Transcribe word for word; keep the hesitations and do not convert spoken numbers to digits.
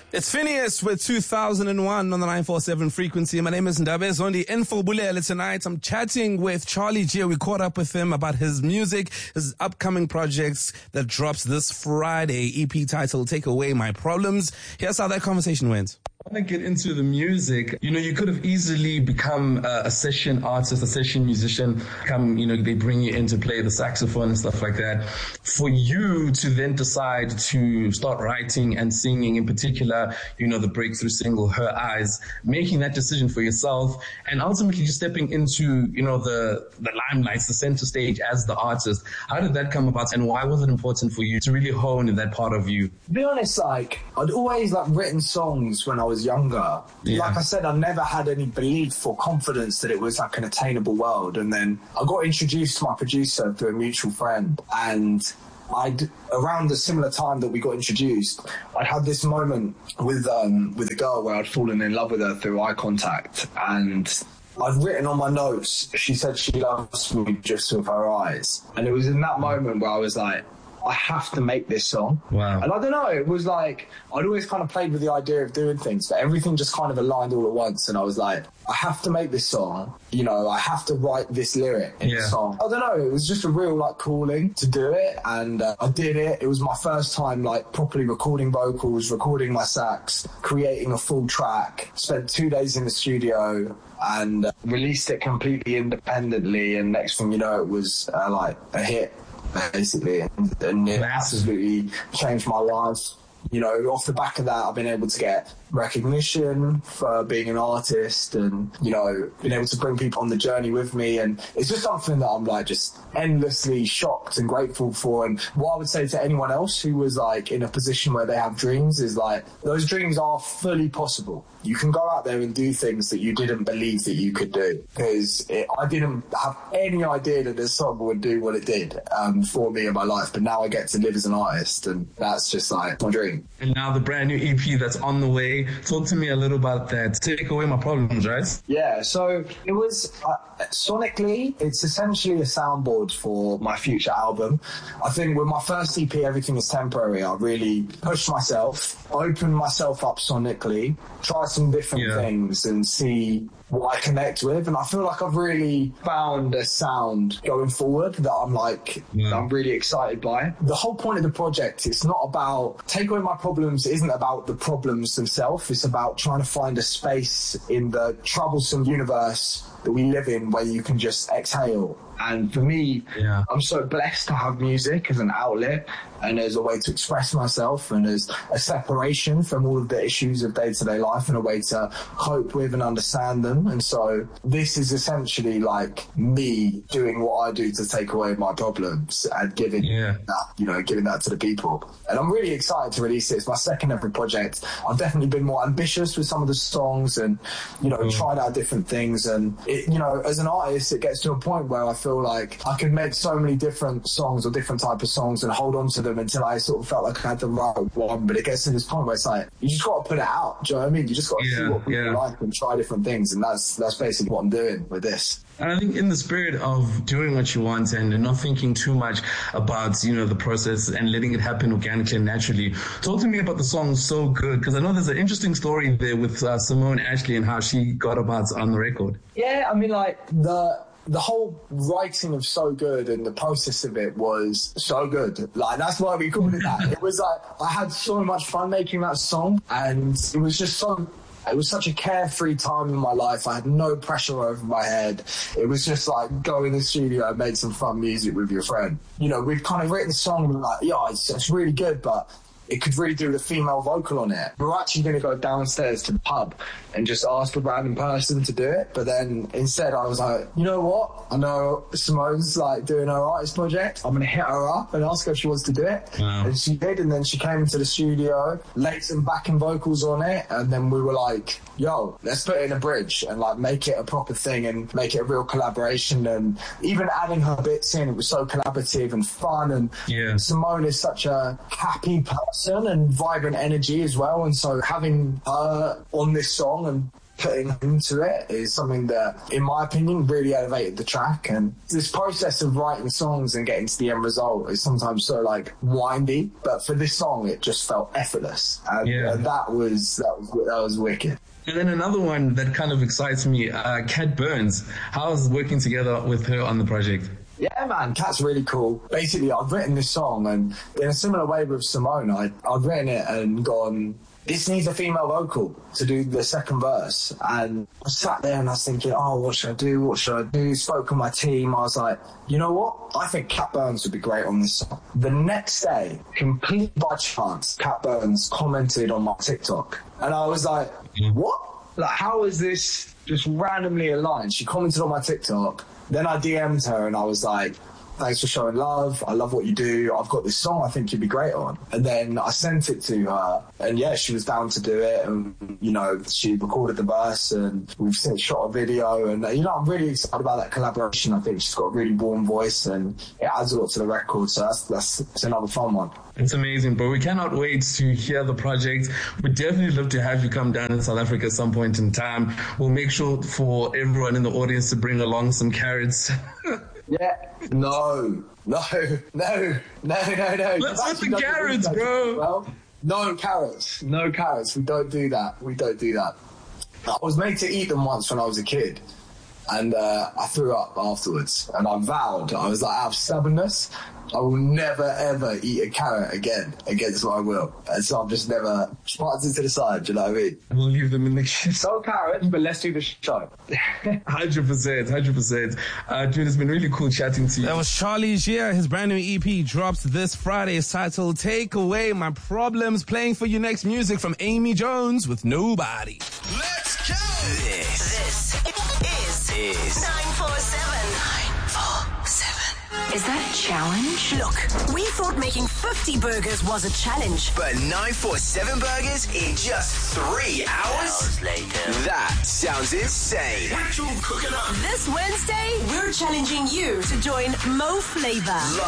It's Phineas with two thousand one on the nine forty-seven frequency. My name is Ndabe Zondi. In for Bulele tonight, I'm chatting with Charlie G. We caught up with him about his music, his upcoming projects that drops this Friday. E P title, Take Away My Problems. Here's how that conversation went. I want to get into the music. You know, you could have easily become a, a session artist, a session musician. Come, you know, they bring you in to play the saxophone and stuff like that. For you to then decide to start writing and singing, in particular, you know, the breakthrough single, Her Eyes, making that decision for yourself and ultimately just stepping into, you know, the, the limelight, the center stage as the artist. How did that come about and why was it important for you to really hone in that part of you? To be honest, like, I'd always like written songs when I was younger. Yeah. Like I said, I never had any belief or confidence that it was like an attainable world. And then I got introduced to my producer through a mutual friend, and I'd around the similar time that we got introduced, I'd had this moment with um with a girl where I'd fallen in love with her through eye contact, and I'd written on my notes, she said she loves me just with her eyes. And it was in that moment where I was like, I have to make this song. Wow. And I don't know, it was like, I'd always kind of played with the idea of doing things, but everything just kind of aligned all at once. And I was like, I have to make this song. You know, I have to write this lyric in yeah. the song. I don't know, it was just a real like calling to do it. And uh, I did it. It was my first time like properly recording vocals, recording my sax, creating a full track. Spent two days in the studio and uh, released it completely independently. And next thing you know, it was uh, like a hit, basically, and, and it absolutely changed my life. You know, off the back of that, I've been able to get recognition for being an artist and, you know, being able to bring people on the journey with me. And it's just something that I'm like just endlessly shocked and grateful for. And what I would say to anyone else who was like in a position where they have dreams is like, those dreams are fully possible. You can go out there and do things that you didn't believe that you could do. Because it, I didn't have any idea that this song would do what it did um, for me in my life. But now I get to live as an artist, and that's just like my dream. And now the brand new E P that's on the way. Talk to me a little about that. Take Away My Problems, right? Yeah, so it was, uh, sonically, it's essentially a soundboard for my future album. I think with my first E P, Everything Is Temporary, I really pushed myself, opened myself up sonically, try some different yeah. things and see what I connect with. And I feel like I've really found a sound going forward that I'm like, yeah. that I'm really excited by. The whole point of the project, it's not about, Take Away My Problems isn't about the problems themselves. It's about trying to find a space in the troublesome universe that we live in where you can just exhale. And for me, yeah. I'm so blessed to have music as an outlet and as a way to express myself and as a separation from all of the issues of day-to-day life and a way to cope with and understand them. And so this is essentially like me doing what I do to take away my problems and giving yeah. that, you know, giving that to the people. And I'm really excited to release it. It's my second ever project. I've definitely been more ambitious with some of the songs and, you know, mm. tried out different things. And, it, you know, as an artist, it gets to a point where I feel like I could make so many different songs or different type of songs and hold on to them until I sort of felt like I had the right one. But it gets to this point where it's like, you just got to put it out. Do you know what I mean? You just got to yeah, see what people yeah. like and try different things. And that's that's basically what I'm doing with this. And I think in the spirit of doing what you want and not thinking too much about, you know, the process and letting it happen organically and naturally, talk to me about the song So Good, because I know there's an interesting story there with uh, Simone Ashley and how she got about on the record. Yeah, I mean, like, the... the whole writing of So Good and the process of it was so good. Like, that's why we called it that. It was like, I had so much fun making that song, and it was just so, it was such a carefree time in my life. I had no pressure over my head. It was just like, go in the studio and make some fun music with your friend. You know, we'd kind of written the song and we were like, yeah, it's, it's really good, but it could really do with a female vocal on it. We're actually going to go downstairs to the pub and just ask a random person to do it. But then instead I was like, you know what? I know Simone's like doing her artist project. I'm going to hit her up and ask her if she wants to do it. Wow. And she did. And then she came into the studio, laid some backing vocals on it. And then we were like, yo, let's put it in a bridge and like make it a proper thing and make it a real collaboration. And even adding her bits in, it was so collaborative and fun. And yeah. Simone is such a happy person and vibrant energy as well, and so having her on this song and putting into it is something that, in my opinion, really elevated the track. And this process of writing songs and getting to the end result is sometimes so like windy, but for this song, it just felt effortless. And yeah. uh, that was that was that was wicked. And then another one that kind of excites me, uh, Kat Burns. How's working together with her on the project? Yeah, man, Kat's really cool. Basically, I've written this song, and in a similar way with Simone, I, I've written it and gone, this needs a female vocal to do the second verse. And I sat there and I was thinking, oh, what should I do? What should I do? Spoke with my team. I was like, you know what? I think Kat Burns would be great on this song. The next day, completely by chance, Kat Burns commented on my TikTok. And I was like, what? Like, how is this just randomly aligned? She commented on my TikTok. Then I D M'd her and I was like, thanks for showing love. I love what you do. I've got this song I think you'd be great on. And then I sent it to her, and yeah, she was down to do it. And, you know, she recorded the verse, and we've since shot a video. And, you know, I'm really excited about that collaboration. I think she's got a really warm voice, and it adds a lot to the record. So that's, that's, that's another fun one. It's amazing, but we cannot wait to hear the project. We'd definitely love to have you come down in South Africa at some point in time. We'll make sure for everyone in the audience to bring along some carrots. Yeah. No. No. No. No, no, no. Let's with the carrots, bro. Well, no carrots. No carrots. We don't do that. We don't do that. I was made to eat them once when I was a kid. And uh, I threw up afterwards. And I vowed, I was like, out of stubbornness, I will never, ever eat a carrot again against my will. And so I've just never parked it to the side, do you know what I mean? We'll leave them in the kitchen. So carrots, but let's do the show. one hundred percent, one hundred percent. Uh, dude, it's been really cool chatting to you. That was Charlie Gia. His brand new E P drops this Friday. It's titled Take Away My Problems. Playing for you next, music from Amy Jones with Nobody. Let's go! This, this is, is nine four seven. nine four seven. Is that a challenge? Look, we thought making fifty burgers was a challenge. But nine four seven burgers in just three hours? Hours later. That sounds insane. What you cooking up? This Wednesday, we're challenging you to join Mo Flavor.